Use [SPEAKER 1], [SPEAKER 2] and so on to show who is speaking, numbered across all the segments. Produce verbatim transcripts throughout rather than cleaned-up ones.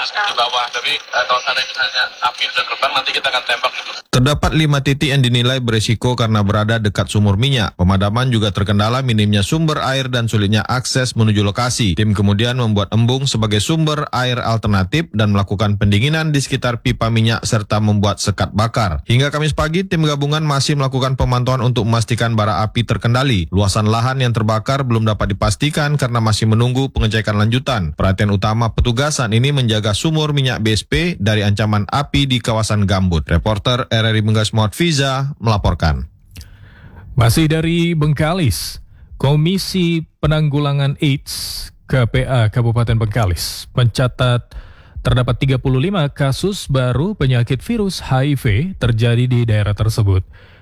[SPEAKER 1] di bawah. Tapi uh, kalau sana misalnya api sudah terbang, nanti kita akan tembak gitu.
[SPEAKER 2] Terdapat lima titik yang dinilai berisiko karena berada dekat sumur minyak. Pemadaman juga terkendala minimnya sumber air dan sulitnya akses menuju lokasi. Tim kemudian membuat embung sebagai sumber air alternatif dan melakukan pendinginan di sekitar pipa minyak serta membuat sekat bakar. Hingga Kamis pagi, tim gabungan masih melakukan pemantauan untuk memastikan bara api terkendali. Luasan lahan yang terbakar belum dapat dipastikan karena masih menunggu pengecekan lanjutan. Perhatian utama petugas saat ini menjaga sumur minyak B S P dari ancaman api di kawasan gambut. Reporter R R I Bengkalis Muhammad Fiza melaporkan.
[SPEAKER 3] Masih dari Bengkalis, Komisi Penanggulangan AIDS K P A Kabupaten Bengkalis mencatat terdapat tiga puluh lima kasus baru penyakit virus H I V terjadi di daerah tersebut.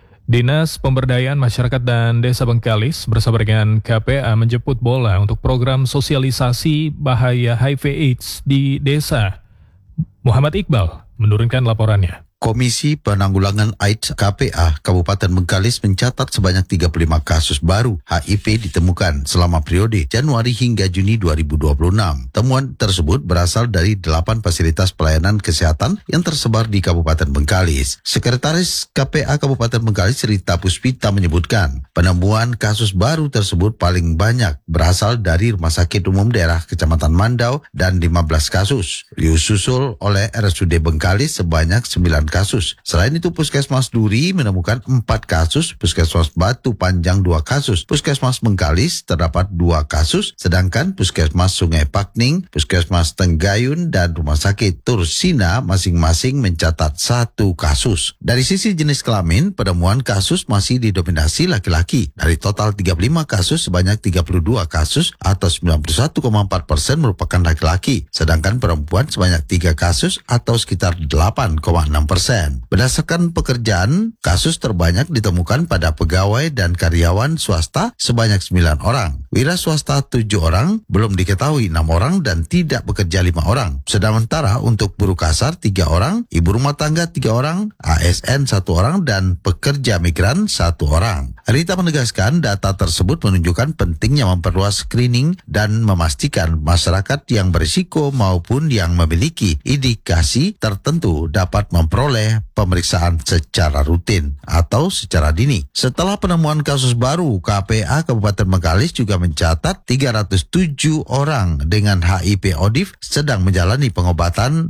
[SPEAKER 3] Dinas Pemberdayaan Masyarakat dan Desa Bengkalis bersama dengan K P A menjemput bola untuk program sosialisasi bahaya H I V AIDS di desa. Muhammad Iqbal menurunkan laporannya.
[SPEAKER 4] Komisi Penanggulangan AIDS K P A Kabupaten Bengkalis mencatat sebanyak tiga puluh lima kasus baru H I V ditemukan selama periode Januari hingga Juni dua ribu dua puluh enam. Temuan tersebut berasal dari delapan fasilitas pelayanan kesehatan yang tersebar di Kabupaten Bengkalis. Sekretaris K P A Kabupaten Bengkalis Rita Puspita menyebutkan, penemuan kasus baru tersebut paling banyak berasal dari Rumah Sakit Umum Daerah Kecamatan Mandau dan lima belas kasus. Disusul oleh R S U D Bengkalis sebanyak sembilan kasus. Selain itu, Puskesmas Duri menemukan empat kasus, Puskesmas Batu Panjang dua kasus, Puskesmas Bengkalis terdapat dua kasus, sedangkan Puskesmas Sungai Pakning, Puskesmas Tenggayun, dan Rumah Sakit Tursina masing-masing mencatat satu kasus. Dari sisi jenis kelamin, penemuan kasus masih didominasi laki-laki. Dari total tiga puluh lima kasus, sebanyak tiga puluh dua kasus atau sembilan puluh satu koma empat persen merupakan laki-laki, sedangkan perempuan sebanyak tiga kasus atau sekitar delapan koma enam persen. Berdasarkan pekerjaan, kasus terbanyak ditemukan pada pegawai dan karyawan swasta sebanyak sembilan orang. Wira swasta tujuh orang, belum diketahui enam orang, dan tidak bekerja lima orang. Sementara untuk buruh kasar tiga orang, ibu rumah tangga tiga orang, A S N satu orang, dan pekerja migran satu orang. Rita menegaskan data tersebut menunjukkan pentingnya memperluas screening dan memastikan masyarakat yang berisiko maupun yang memiliki indikasi tertentu dapat memperoleh pemeriksaan secara rutin atau secara dini. Setelah penemuan kasus baru, K P A Kabupaten Bengkalis juga mencatat tiga ratus tujuh orang dengan H I V O D I F sedang menjalani pengobatan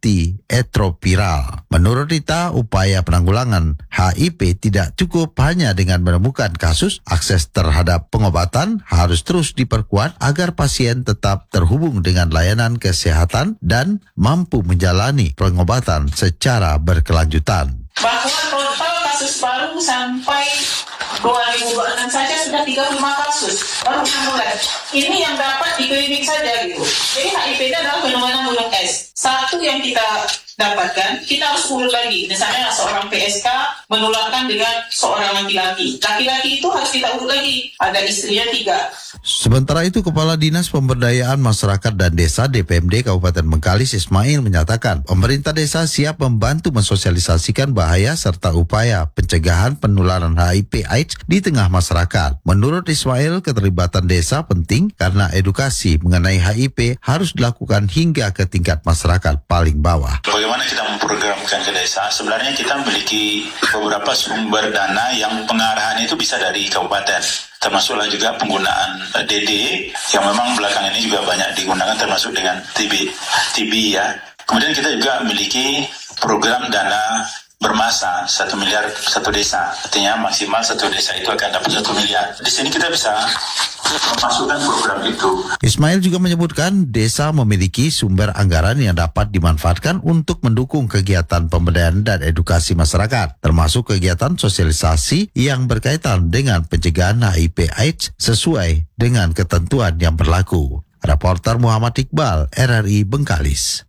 [SPEAKER 4] anti-retroviral. Menurut Rita, upaya penanggulangan H I V tidak cukup hanya dengan menemukan kasus. Akses terhadap pengobatan harus terus diperkuat agar pasien tetap terhubung dengan layanan kesehatan dan mampu menjalani pengobatan secara berkelanjutan.
[SPEAKER 5] Bahwa total kasus baru sampai dua ribu dua puluh enam saja sudah tiga puluh lima kasus baru mulai. Ini yang dapat di klinik saja gitu. Jadi H I V itu adalah fenomena gunung es. Satu yang kita dapatkan, kita harus urut lagi. Misalnya seorang P S K menularkan dengan seorang laki-laki. Laki-laki itu harus kita urut lagi. Ada istrinya tiga.
[SPEAKER 4] Sementara itu, Kepala Dinas Pemberdayaan Masyarakat dan Desa D P M D Kabupaten Bengkalis Ismail menyatakan, pemerintah desa siap membantu mensosialisasikan bahaya serta upaya pencegahan penularan H I V AIDS di tengah masyarakat. Menurut Ismail, keterlibatan desa penting karena edukasi mengenai H I V harus dilakukan hingga ke tingkat masyarakat paling bawah.
[SPEAKER 6] Bagaimana kita memprogramkan ke desa? Sebenarnya kita memiliki beberapa sumber dana yang pengarahan itu bisa dari kabupaten, termasuklah juga penggunaan D D yang memang belakangan ini juga banyak digunakan, termasuk dengan T B, T B ya. Kemudian kita juga memiliki program dana bermasa satu miliar satu desa, artinya maksimal satu desa itu akan dapat satu miliar. Di sini kita bisa memasukkan program itu.
[SPEAKER 4] Ismail juga menyebutkan desa memiliki sumber anggaran yang dapat dimanfaatkan untuk mendukung kegiatan pemberdayaan dan edukasi masyarakat, termasuk kegiatan sosialisasi yang berkaitan dengan pencegahan H I V AIDS sesuai dengan ketentuan yang berlaku. Reporter Muhammad Iqbal, R R I Bengkalis.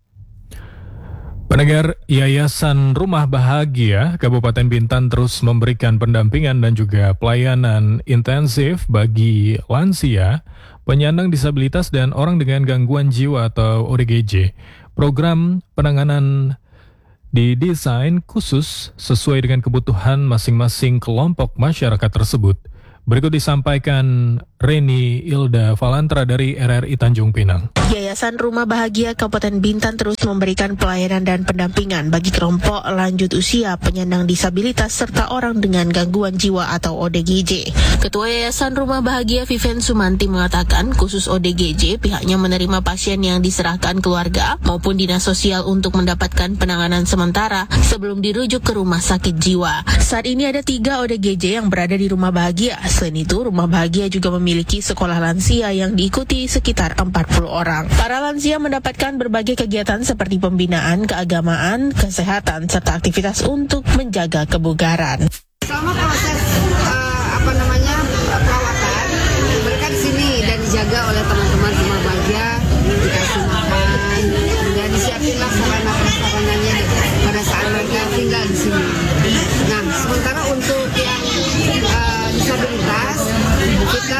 [SPEAKER 3] Pendengar, Yayasan Rumah Bahagia Kabupaten Bintan terus memberikan pendampingan dan juga pelayanan intensif bagi lansia, penyandang disabilitas, dan orang dengan gangguan jiwa atau O D G J. Program penanganan didesain khusus sesuai dengan kebutuhan masing-masing kelompok masyarakat tersebut. Berikut disampaikan Reni Ilda Valantra dari R R I Tanjung Pinang.
[SPEAKER 7] Yayasan Rumah Bahagia Kabupaten Bintan terus memberikan pelayanan dan pendampingan bagi kelompok lanjut usia, penyandang disabilitas, serta orang dengan gangguan jiwa atau O D G J. Ketua Yayasan Rumah Bahagia Vivian Sumanti mengatakan khusus O D G J pihaknya menerima pasien yang diserahkan keluarga maupun dinas sosial untuk mendapatkan penanganan sementara sebelum dirujuk ke rumah sakit jiwa. Saat ini ada tiga O D G J yang berada di Rumah Bahagia. Selain itu, Rumah Bahagia juga memiliki sekolah lansia yang diikuti sekitar empat puluh orang. Para lansia mendapatkan berbagai kegiatan seperti pembinaan, keagamaan, kesehatan, serta aktivitas untuk menjaga kebugaran.
[SPEAKER 8] Selama proses uh, apa namanya perawatan, mereka di sini dan dijaga oleh teman-teman Rumah Bahagia, dikasih makan, dan disiapinlah sarana prasarananya pada saat mereka tinggal di sini. Nah, sementara untuk yang uh, disabilitas, kita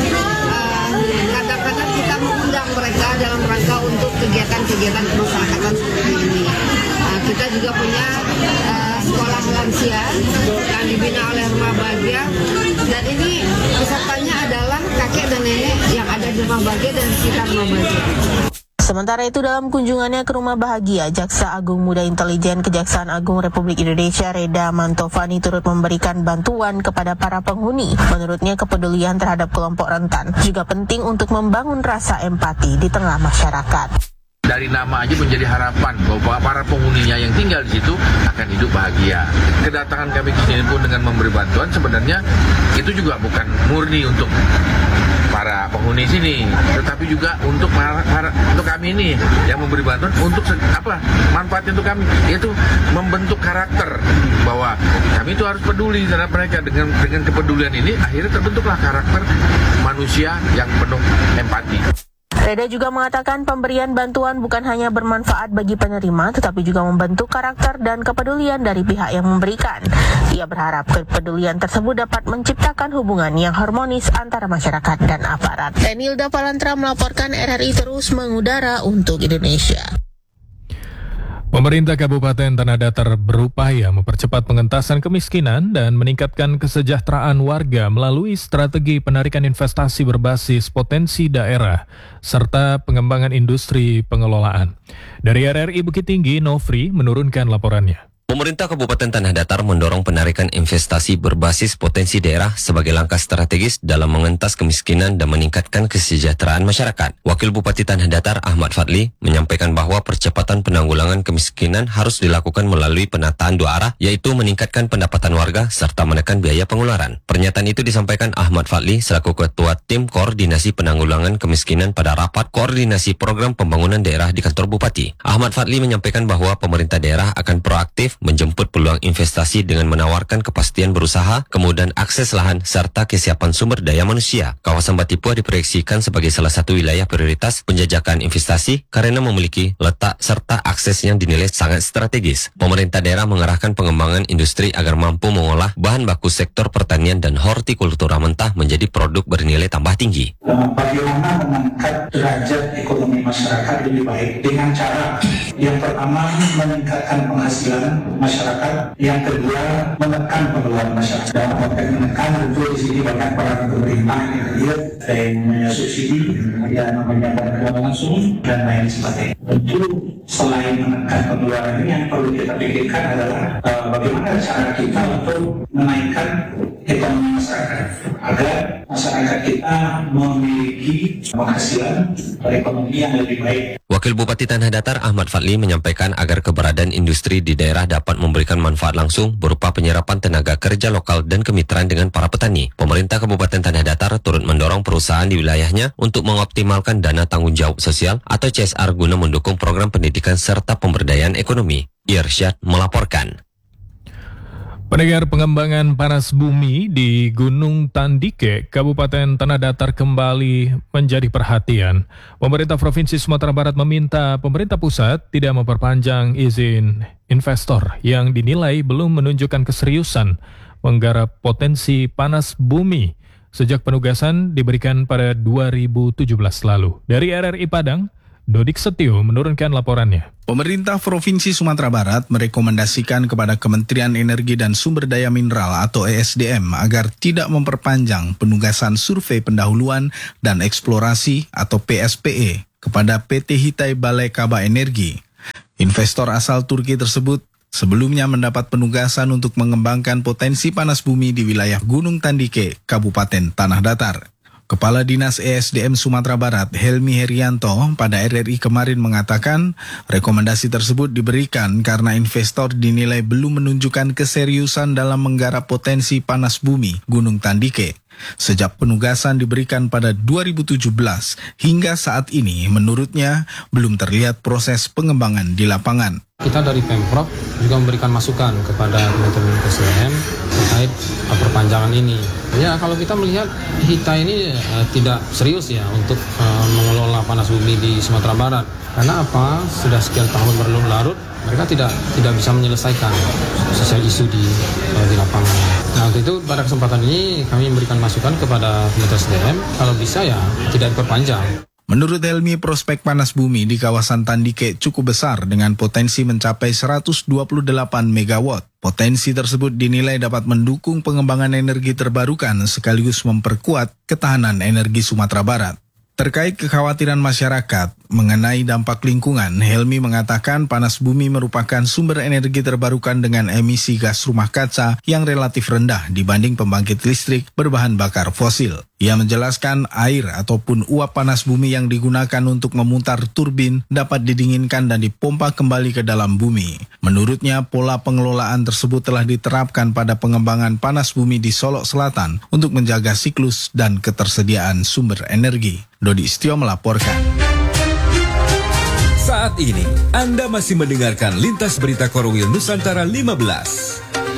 [SPEAKER 8] kadang-kadang uh, kita mengundang mereka dalam rangka untuk kegiatan-kegiatan kemasyarakatan seperti ini. Uh, kita juga punya uh, sekolah lansia yang dibina oleh Rumah Bahagia, dan ini pesertanya adalah kakek dan nenek yang ada di Rumah Bahagia dan di sekitar Rumah Bahagia.
[SPEAKER 7] Sementara itu, dalam kunjungannya ke Rumah Bahagia, Jaksa Agung Muda Intelijen Kejaksaan Agung Republik Indonesia Reda Mantovani turut memberikan bantuan kepada para penghuni. Menurutnya, kepedulian terhadap kelompok rentan juga penting untuk membangun rasa empati di tengah masyarakat.
[SPEAKER 9] Dari nama aja menjadi harapan bahwa para penghuninya yang tinggal di situ akan hidup bahagia. Kedatangan kami ke sini pun dengan memberi bantuan sebenarnya itu juga bukan murni untuk para penghuni sini, tetapi juga untuk para, para untuk kami ini yang memberi bantuan untuk apa manfaatnya untuk kami, yaitu membentuk karakter bahwa kami itu harus peduli terhadap mereka. Dengan dengan kepedulian ini akhirnya terbentuklah karakter manusia yang penuh empati.
[SPEAKER 7] Reda juga mengatakan pemberian bantuan bukan hanya bermanfaat bagi penerima, tetapi juga membentuk karakter dan kepedulian dari pihak yang memberikan. Ia berharap kepedulian tersebut dapat menciptakan hubungan yang harmonis antara masyarakat dan aparat. Renilda Valantra melaporkan, R R I terus mengudara untuk Indonesia.
[SPEAKER 3] Pemerintah Kabupaten Tanah Datar berupaya mempercepat pengentasan kemiskinan dan meningkatkan kesejahteraan warga melalui strategi penarikan investasi berbasis potensi daerah serta pengembangan industri pengelolaan. Dari R R I Bukit Tinggi, Nofri menurunkan laporannya.
[SPEAKER 10] Pemerintah Kabupaten Tanah Datar mendorong penarikan investasi berbasis potensi daerah sebagai langkah strategis dalam mengentas kemiskinan dan meningkatkan kesejahteraan masyarakat. Wakil Bupati Tanah Datar Ahmad Fadli menyampaikan bahwa percepatan penanggulangan kemiskinan harus dilakukan melalui penataan dua arah, yaitu meningkatkan pendapatan warga serta menekan biaya pengeluaran. Pernyataan itu disampaikan Ahmad Fadli selaku Ketua Tim Koordinasi Penanggulangan Kemiskinan pada Rapat Koordinasi Program Pembangunan Daerah di kantor Bupati. Ahmad Fadli menyampaikan bahwa pemerintah daerah akan proaktif menjemput peluang investasi dengan menawarkan kepastian berusaha, kemudahan akses lahan, serta kesiapan sumber daya manusia. Kawasan Batipua diproyeksikan sebagai salah satu wilayah prioritas penjajakan investasi karena memiliki letak serta akses yang dinilai sangat strategis. Pemerintah daerah mengarahkan pengembangan industri agar mampu mengolah bahan baku sektor pertanian dan hortikultura mentah menjadi produk bernilai tambah tinggi.
[SPEAKER 11] Bagaimana mengangkat derajat ekonomi masyarakat lebih baik dengan cara yang pertama meningkatkan penghasilan masyarakat, yang kedua menekan pengeluaran masyarakat. Dalam konteks menekan tentu di sini banyak peran pemerintah yang hadir, yang namanya subsidi, kemudian namanya bantuan langsung dan lain sebagainya. Tentu selain menekan pengeluaran ini yang perlu kita pikirkan adalah uh, bagaimana cara kita untuk menaikkan ekonomi masyarakat agar masyarakat kita memiliki penghasilan ekonomi yang lebih baik.
[SPEAKER 10] Wakil Bupati Tanah Datar Ahmad Fadli menyampaikan agar keberadaan industri di daerah dapat memberikan manfaat langsung berupa penyerapan tenaga kerja lokal dan kemitraan dengan para petani. Pemerintah Kabupaten Tanah Datar turut mendorong perusahaan di wilayahnya untuk mengoptimalkan dana tanggung jawab sosial atau C S R guna mendukung program pendidikan serta pemberdayaan ekonomi. Irsyad melaporkan.
[SPEAKER 3] Pendengar, pengembangan panas bumi di Gunung Tandike, Kabupaten Tanah Datar kembali menjadi perhatian. Pemerintah Provinsi Sumatera Barat meminta pemerintah pusat tidak memperpanjang izin investor yang dinilai belum menunjukkan keseriusan menggarap potensi panas bumi sejak penugasan diberikan pada dua ribu tujuh belas lalu. Dari R R I Padang, Dodik Setio menurunkan laporannya.
[SPEAKER 12] Pemerintah Provinsi Sumatera Barat merekomendasikan kepada Kementerian Energi dan Sumber Daya Mineral atau E S D M agar tidak memperpanjang penugasan survei pendahuluan dan eksplorasi atau P S P E kepada P T Hitai Balai Kaba Energi. Investor asal Turki tersebut sebelumnya mendapat penugasan untuk mengembangkan potensi panas bumi di wilayah Gunung Tandike, Kabupaten Tanah Datar. Kepala Dinas E S D M Sumatera Barat, Helmi Herianto, pada R R I kemarin mengatakan rekomendasi tersebut diberikan karena investor dinilai belum menunjukkan keseriusan dalam menggarap potensi panas bumi Gunung Tandike. Sejak penugasan diberikan pada dua ribu tujuh belas hingga saat ini, menurutnya belum terlihat proses pengembangan di lapangan.
[SPEAKER 13] Kita dari Pemprov juga memberikan masukan kepada Kementerian E S D M terkait perpanjangan ini. Ya, kalau kita melihat Hitai ini uh, tidak serius ya untuk uh, mengelola panas bumi di Sumatera Barat. Karena apa? Sudah sekian tahun berlarut-larut, mereka tidak tidak bisa menyelesaikan sosial isu di uh, di lapangan. Nah, untuk itu pada kesempatan ini kami memberikan masukan kepada Kementerian E S D M kalau bisa ya tidak diperpanjang.
[SPEAKER 12] Menurut Helmi, prospek panas bumi di kawasan Tandike cukup besar dengan potensi mencapai seratus dua puluh delapan megawatt. Potensi tersebut dinilai dapat mendukung pengembangan energi terbarukan sekaligus memperkuat ketahanan energi Sumatera Barat. Terkait kekhawatiran masyarakat mengenai dampak lingkungan, Helmi mengatakan panas bumi merupakan sumber energi terbarukan dengan emisi gas rumah kaca yang relatif rendah dibanding pembangkit listrik berbahan bakar fosil. Ia menjelaskan air ataupun uap panas bumi yang digunakan untuk memutar turbin dapat didinginkan dan dipompa kembali ke dalam bumi. Menurutnya, pola pengelolaan tersebut telah diterapkan pada pengembangan panas bumi di Solok Selatan untuk menjaga siklus dan ketersediaan sumber energi. Dodi Setio melaporkan.
[SPEAKER 14] Saat ini, Anda masih mendengarkan Lintas Berita Korwil Nusantara lima belas.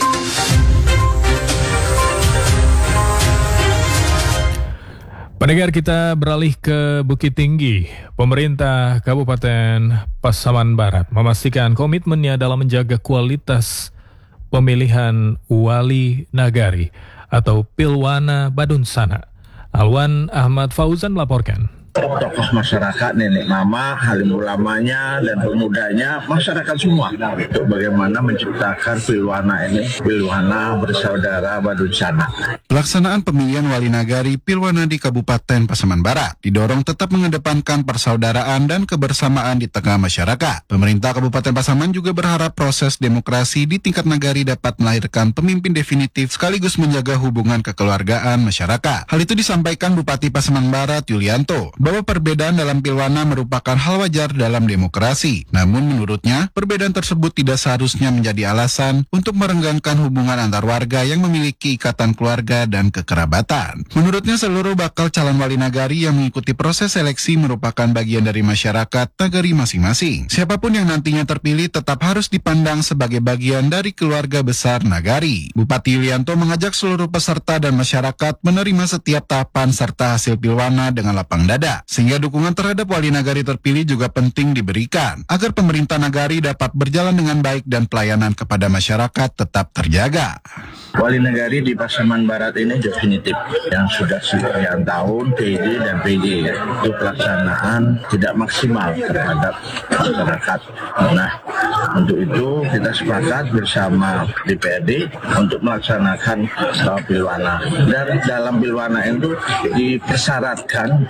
[SPEAKER 3] Pendengar, kita beralih ke Bukit Tinggi. Pemerintah Kabupaten Pasaman Barat memastikan komitmennya dalam menjaga kualitas pemilihan wali nagari atau Pilwana Badunsana. Alwan Ahmad Fauzan melaporkan.
[SPEAKER 15] Tokoh masyarakat, nenek mama, alim ulamanya, dan pemudanya, masyarakat semua untuk bagaimana menciptakan Pilwana ini, Pilwana bersaudara Badunsana.
[SPEAKER 16] Pelaksanaan pemilihan wali nagari Pilwana di Kabupaten Pasaman Barat didorong tetap mengedepankan persaudaraan dan kebersamaan di tengah masyarakat. Pemerintah Kabupaten Pasaman juga berharap proses demokrasi di tingkat nagari dapat melahirkan pemimpin definitif sekaligus menjaga hubungan kekeluargaan masyarakat. Hal itu disampaikan Bupati Pasaman Barat Yulianto, bahwa perbedaan dalam Pilwana merupakan hal wajar dalam demokrasi. Namun menurutnya, perbedaan tersebut tidak seharusnya menjadi alasan untuk merenggangkan hubungan antar warga yang memiliki ikatan keluarga dan kekerabatan. Menurutnya, seluruh bakal calon wali nagari yang mengikuti proses seleksi merupakan bagian dari masyarakat nagari masing-masing. Siapapun yang nantinya terpilih tetap harus dipandang sebagai bagian dari keluarga besar nagari. Bupati Yulianto mengajak seluruh peserta dan masyarakat menerima setiap tahapan serta hasil Pilwana dengan lapang dada, sehingga dukungan terhadap wali nagari terpilih juga penting diberikan agar pemerintah nagari dapat berjalan dengan baik dan pelayanan kepada masyarakat tetap terjaga.
[SPEAKER 15] Wali nagari di Pasaman Barat ini definitif yang sudah sekian tahun P D dan P D ya, itu pelaksanaan tidak maksimal terhadap masyarakat. Nah, untuk itu kita sepakat bersama D P R D untuk melaksanakan uh, Pilwana, dan dalam Pilwana itu dipersyaratkan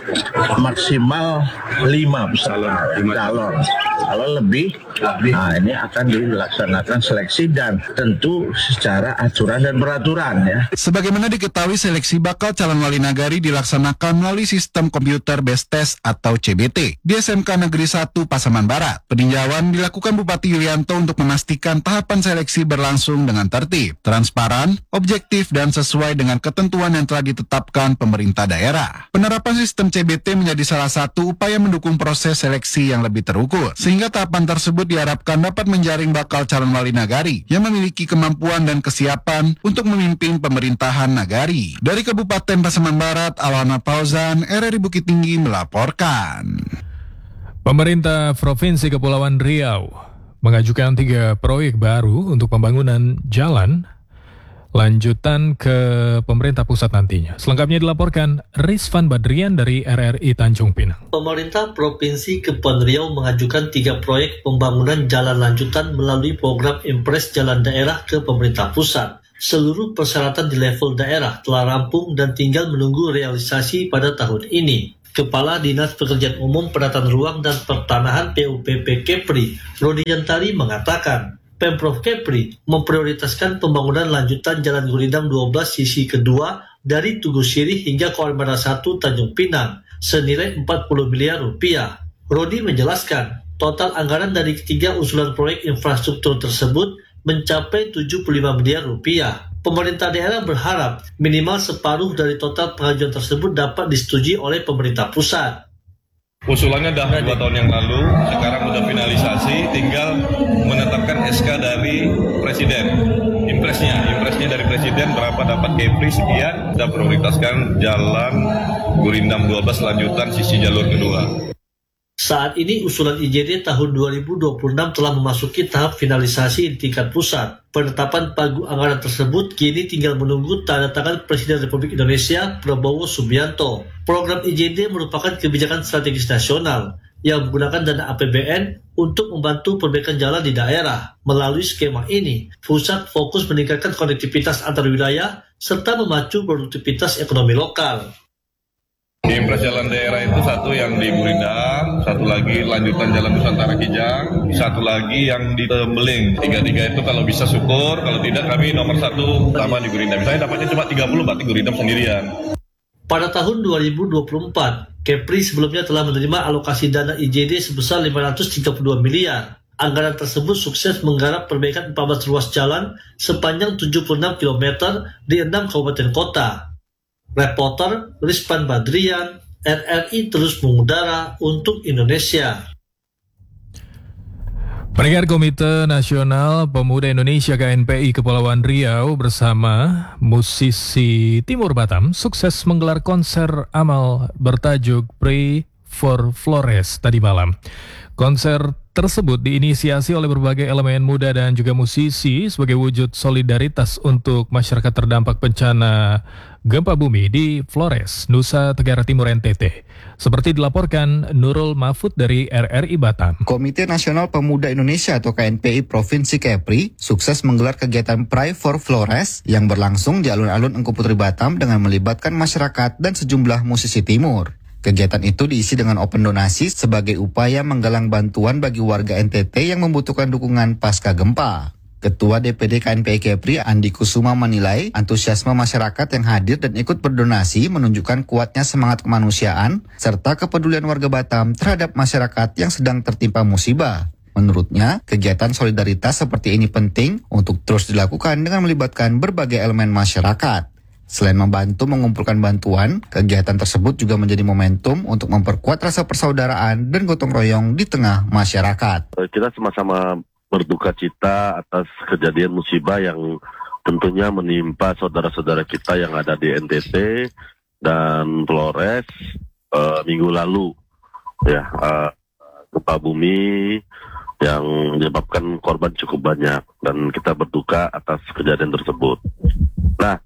[SPEAKER 15] maksimal lima peserta calon. Kalau lebih, nah ini akan dilaksanakan seleksi dan tentu secara aturan dan peraturan ya.
[SPEAKER 16] Sebagaimana diketahui, seleksi bakal calon wali nagari dilaksanakan melalui sistem komputer based test atau C B T di S M K Negeri satu Pasaman Barat. Peninjauan dilakukan Bupati Yulianto untuk memastikan tahapan seleksi berlangsung dengan tertib, transparan, objektif, dan sesuai dengan ketentuan yang telah ditetapkan pemerintah daerah. Penerapan sistem C B T menjadi salah satu upaya mendukung proses seleksi yang lebih terukur, sehingga tahapan tersebut diharapkan dapat menjaring bakal calon wali nagari yang memiliki kemampuan dan kesiapan untuk memimpin pemerintahan nagari. Dari Kabupaten Pasaman Barat, Alwana Fauzan, R R I Bukit Tinggi melaporkan.
[SPEAKER 3] Pemerintah Provinsi Kepulauan Riau mengajukan tiga proyek baru untuk pembangunan jalan lanjutan ke pemerintah pusat nantinya. Selengkapnya dilaporkan Rizvan Badrian dari R R I Tanjung Pinang.
[SPEAKER 17] Pemerintah Provinsi Kepulauan Riau mengajukan tiga proyek pembangunan jalan lanjutan melalui program Impres Jalan Daerah ke pemerintah pusat. Seluruh persyaratan di level daerah telah rampung dan tinggal menunggu realisasi pada tahun ini. Kepala Dinas Pekerjaan Umum, Penataan Ruang dan Pertanahan P U P P Kepri, Rodi Yantari mengatakan, Pemprov Kepri memprioritaskan pembangunan lanjutan Jalan Gurindam dua belas sisi kedua dari Tugu Sirih hingga Koramada satu Tanjung Pinang senilai empat puluh miliar rupiah. Rodi menjelaskan, total anggaran dari ketiga usulan proyek infrastruktur tersebut mencapai tujuh puluh lima miliar rupiah. Pemerintah daerah berharap minimal separuh dari total pengajuan tersebut dapat disetujui oleh pemerintah pusat.
[SPEAKER 18] Usulannya dah dua tahun yang lalu, sekarang sudah finalisasi, tinggal menetapkan S K dari Presiden. Impresnya, impresnya dari Presiden berapa dapat Kepri sekian, kita prioritaskan Jalan Gurindam dua belas lanjutan sisi jalur kedua.
[SPEAKER 17] Saat ini usulan I J D tahun dua ribu dua puluh enam telah memasuki tahap finalisasi di tingkat pusat. Penetapan pagu anggaran tersebut kini tinggal menunggu tanda tangan Presiden Republik Indonesia Prabowo Subianto. Program I J D merupakan kebijakan strategis nasional yang menggunakan dana A P B N untuk membantu perbaikan jalan di daerah. Melalui skema ini, pusat fokus meningkatkan konektivitas antar wilayah serta memacu produktivitas ekonomi lokal.
[SPEAKER 18] Di Impres Jalan Daerah itu satu yang di Gurindam, satu lagi lanjutan Jalan Nusantara Kijang, satu lagi yang di Tembeling. Tiga-tiga itu kalau bisa syukur, kalau tidak kami nomor satu utama di Gurindam. Misalnya dapatnya cuma tiga puluh, berarti Gurindam sendirian.
[SPEAKER 17] Pada tahun dua ribu dua puluh empat, Kepri sebelumnya telah menerima alokasi dana I J D sebesar lima ratus tiga puluh dua miliar. Anggaran tersebut sukses menggarap perbaikan empat belas ruas jalan sepanjang tujuh puluh enam kilometer di enam kabupaten kota. Reporter Rizvan Badrian, R R I terus mengudara untuk Indonesia.
[SPEAKER 3] Pendengar, Komite Nasional Pemuda Indonesia K N P I Kepulauan Riau bersama musisi Timur Batam sukses menggelar konser amal bertajuk Pray for Flores tadi malam. Konser tersebut diinisiasi oleh berbagai elemen muda dan juga musisi sebagai wujud solidaritas untuk masyarakat terdampak bencana gempa bumi di Flores, Nusa Tenggara Timur N T T. Seperti dilaporkan Nurul Mahfud dari R R I Batam.
[SPEAKER 19] Komite Nasional Pemuda Indonesia atau K N P I Provinsi Kepri sukses menggelar kegiatan Pray for Flores yang berlangsung di alun-alun Engku Putri Batam dengan melibatkan masyarakat dan sejumlah musisi timur. Kegiatan itu diisi dengan open donasi sebagai upaya menggalang bantuan bagi warga N T T yang membutuhkan dukungan pasca gempa. Ketua D P D K N P I Kepri Andi Kusuma menilai antusiasme masyarakat yang hadir dan ikut berdonasi menunjukkan kuatnya semangat kemanusiaan serta kepedulian warga Batam terhadap masyarakat yang sedang tertimpa musibah. Menurutnya, kegiatan solidaritas seperti ini penting untuk terus dilakukan dengan melibatkan berbagai elemen masyarakat. Selain membantu mengumpulkan bantuan, kegiatan tersebut juga menjadi momentum untuk memperkuat rasa persaudaraan dan gotong royong di tengah masyarakat.
[SPEAKER 20] Kita sama-sama berduka cita atas kejadian musibah yang tentunya menimpa saudara-saudara kita yang ada di N T T dan Flores uh, minggu lalu. Ya, uh, gempa bumi yang menyebabkan korban cukup banyak dan kita berduka atas kejadian tersebut. Nah,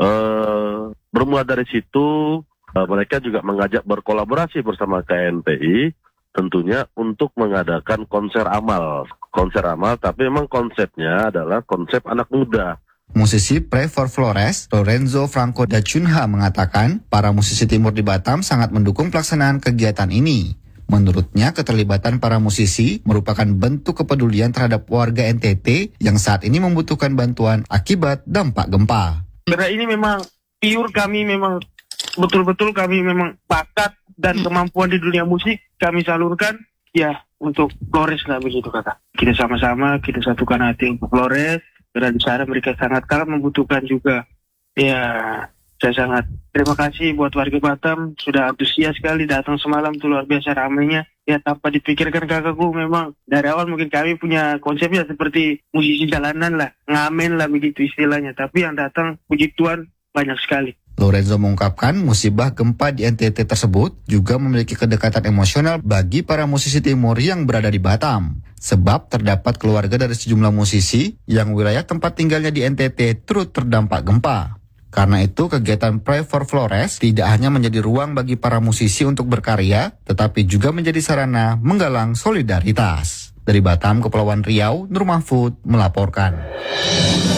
[SPEAKER 20] Uh, bermula dari situ uh, mereka juga mengajak berkolaborasi bersama K N P I tentunya untuk mengadakan konser amal. Konser amal tapi memang konsepnya adalah konsep anak muda.
[SPEAKER 19] Musisi Pray for Flores, Lorenzo Franco da Cunha mengatakan para musisi timur di Batam sangat mendukung pelaksanaan kegiatan ini. Menurutnya, keterlibatan para musisi merupakan bentuk kepedulian terhadap warga N T T yang saat ini membutuhkan bantuan akibat dampak gempa.
[SPEAKER 21] Karena ini memang pure kami memang betul-betul kami memang bakat dan kemampuan di dunia musik kami salurkan ya untuk Flores lah begitu kata. Kita sama-sama kita satukan hati untuk Flores karena di sana mereka sangat sangat membutuhkan juga. Ya saya sangat terima kasih buat warga Batam sudah antusias sekali datang semalam tuh luar biasa ramainya. Ya tanpa dipikirkan kakakku memang dari awal mungkin kami punya konsepnya seperti musisi jalanan lah, ngamen lah begitu istilahnya. Tapi yang datang puji Tuhan banyak sekali.
[SPEAKER 19] Lorenzo mengungkapkan musibah gempa di N T T tersebut juga memiliki kedekatan emosional bagi para musisi timur yang berada di Batam. sebab terdapat keluarga dari sejumlah musisi yang wilayah tempat tinggalnya di N T T turut terdampak gempa. Karena itu, kegiatan Pray for Flores tidak hanya menjadi ruang bagi para musisi untuk berkarya, tetapi juga menjadi sarana menggalang solidaritas. Dari Batam, Kepulauan Riau, Nur Mahfud melaporkan.